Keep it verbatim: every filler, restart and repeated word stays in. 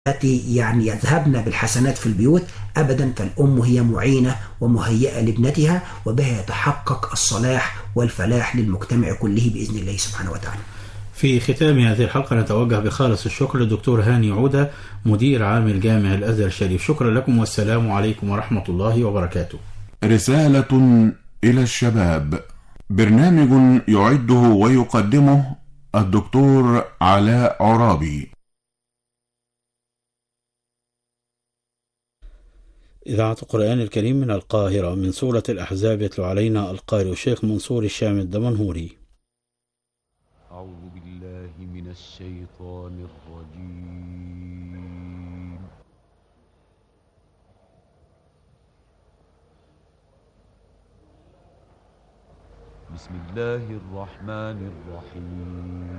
التي يعني يذهبن بالحسنات في البيوت أبدا، فالأم هي معينة ومهيئة لابنتها، وبها يتحقق الصلاح والفلاح للمجتمع كله بإذن الله سبحانه وتعالى. في ختام هذه الحلقة نتوجه بخالص الشكر للدكتور هاني عودة مدير عام الجامع الأزهر الشريف. شكرا لكم والسلام عليكم ورحمة الله وبركاته. رسالة إلى الشباب، برنامج يعده ويقدمه الدكتور علاء عرابي. إذاعة القرآن الكريم من القاهرة، من سورة الأحزاب يتلو علينا القارئ الشيخ منصور الشام الدمنهوري. أعوذ بالله من الشيطان الرجيم. بسم الله الرحمن الرحيم.